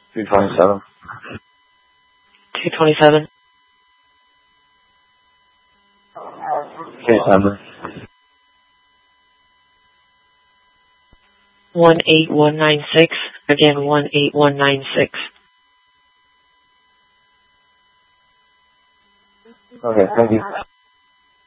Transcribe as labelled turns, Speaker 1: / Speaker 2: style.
Speaker 1: 227.
Speaker 2: 227.
Speaker 1: Case number.
Speaker 2: 18196. Again, 18196.
Speaker 1: Okay, thank you.